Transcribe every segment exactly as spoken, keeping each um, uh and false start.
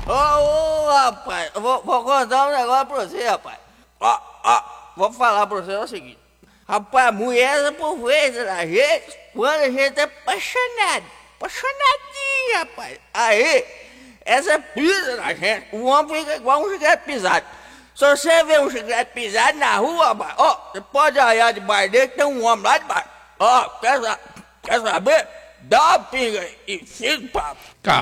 Ô, ô, rapaz, eu vou, vou contar um negócio pra você, rapaz. Ó, ó, vou falar pra você o seguinte. Rapaz, mulher por vezes da gente, quando a gente é apaixonado, apaixonadinho, rapaz. Aí, essa pisa da gente, o homem fica igual um chiclete pisado. Se você vê um chiclete pisado na rua, rapaz, ó, você pode olhar debaixo dele que tem um homem lá debaixo. Ó, quer, quer saber? Dá uma pinga e fica o papo.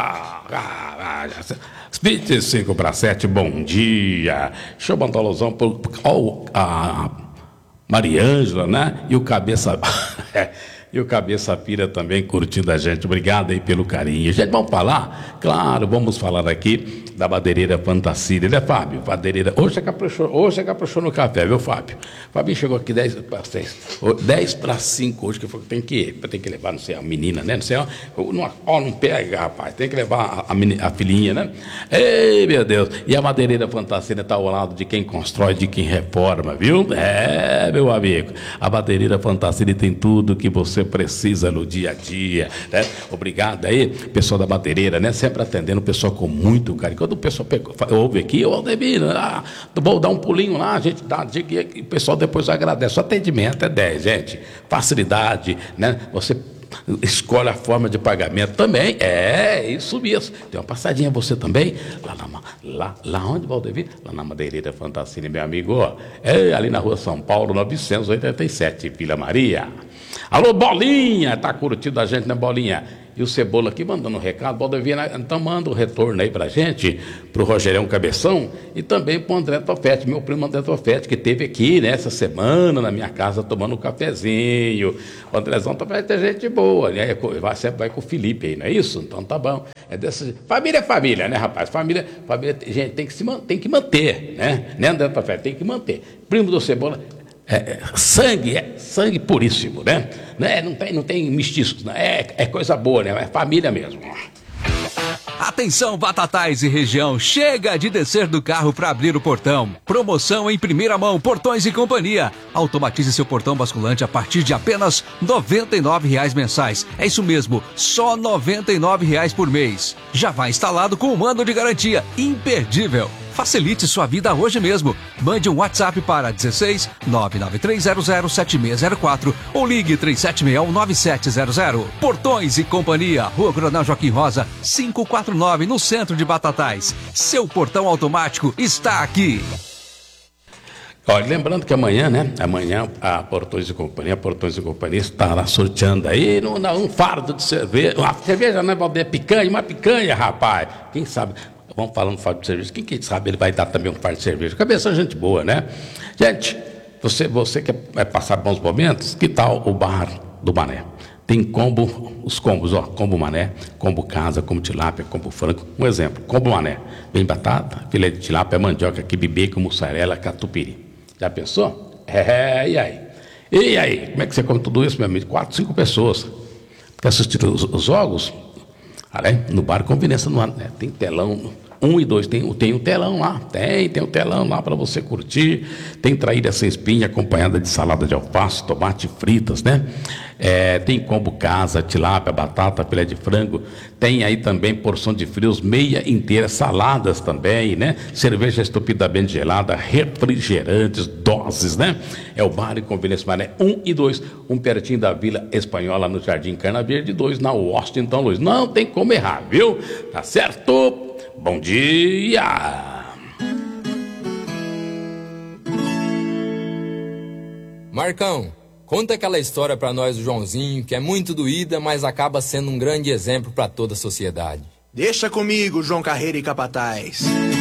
Caralho, vinte e cinco para sete, bom dia. Deixa eu botar alusão por oh, a Mariângela, né? E o Cabeça. E o Cabeça Pira também curtindo a gente. Obrigado aí pelo carinho. Gente, vamos falar? Claro, vamos falar aqui da madeireira Fantacília, né, Fábio? Madeireira. Hoje é caprichou, hoje é caprichou no café, viu, Fábio? Fábio chegou aqui dez para seis, dez para cinco hoje, que falou que tem que, tem que levar, não sei, a menina, né? Não sei, ó, não, ó, não pega, rapaz, tem que levar a, a, a filhinha, né? Ei, meu Deus. E a madeireira Fantacília está ao lado de quem constrói, de quem reforma, viu? É, meu amigo. A madeireira Fantacília tem tudo que você precisa no dia a dia, né? Obrigado aí, pessoal da madeireira, né? Sempre atendendo o pessoal com muito carinho. Quando o pessoal pegou, ouve aqui, ô Aldemir, ah, vou dar um pulinho lá, a gente dá, diga que o pessoal depois agradece. O atendimento é dez, gente. Facilidade, né? Você escolhe a forma de pagamento também, é isso mesmo. Tem uma passadinha você também, lá, na, lá, lá onde, Valdemir? Lá na Madeireira Fantacília, meu amigo, ó. É ali na rua São Paulo, novecentos e oitenta e sete, Vila Maria. Alô, Bolinha, tá curtindo a gente, né, Bolinha? E o Cebola aqui mandando um recado, Valdemir, então manda um retorno aí pra gente, pro Rogerão Cabeção e também pro André Tofete, meu primo André Tofete, que esteve aqui, né, essa semana na minha casa tomando um cafezinho. O Andrezão Tofete é gente boa, né? Vai, sempre vai com o Felipe aí, não é isso? Então tá bom. É dessa... Família é família, né, rapaz? Família, família, gente, tem que se man... tem que manter, né? Né, André Tofete? Tem que manter. Primo do Cebola. É, é, sangue, é sangue puríssimo, né? né? Não tem, não tem mestiços, né? é, é coisa boa, né? É família mesmo. Atenção, Batatais e região, chega de descer do carro para abrir o portão. Promoção em primeira mão, Portões e Companhia. Automatize seu portão basculante a partir de apenas noventa e nove reais mensais. É isso mesmo, só noventa e nove reais por mês. Já vai instalado com um ano de garantia, imperdível. Facilite sua vida hoje mesmo. Mande um WhatsApp para dezesseis nove nove três zero zero sete seis zero quatro ou ligue três sete seis um nove sete zero zero. Portões e Companhia, Rua Coronel Joaquim Rosa, quinhentos e quarenta e nove, no centro de Batatais. Seu portão automático está aqui. Olha, lembrando que amanhã, né? Amanhã a Portões e Companhia, a Portões e Companhia estará sorteando aí no, no, um fardo de cerveja. Uma cerveja, não é, Valdir? Picanha, uma picanha, rapaz. Quem sabe? Vamos falando fardo de cerveja. Quem que sabe ele vai dar também um fardo de cerveja? Cabeça, gente boa, né? Gente, você, você quer vai passar bons momentos? Que tal o bar do Mané? Tem combo, os combos, ó, combo Mané, combo casa, combo tilápia, combo frango. Um exemplo, combo Mané. Vem batata, filé de tilápia, mandioca, quibe bacon, mussarela, catupiry. Já pensou? É, e aí? E aí? Como é que você come tudo isso, meu amigo? Quatro, cinco pessoas. Quer assistir os, os jogos? Ah, né? No bar Conveniência, no, né? Tem telão... Um e dois, tem, tem um telão lá, tem, tem um telão lá para você curtir, tem traíra sem espinha acompanhada de salada de alface, tomate fritas, né? É, tem combo casa, tilápia, batata, filé de frango, tem aí também porção de frios, meia inteira, saladas também, né? Cerveja estupidamente gelada, refrigerantes, doses, né? É o Bar e Conveniência Mané um e dois, um pertinho da Vila Espanhola, no Jardim Carna Verde, dois na Washington Luiz. Não tem como errar, viu? Tá certo? Bom dia! Marcão, conta aquela história pra nós do Joãozinho, que é muito doída, mas acaba sendo um grande exemplo pra toda a sociedade. Deixa comigo, João Carreira e Capataz.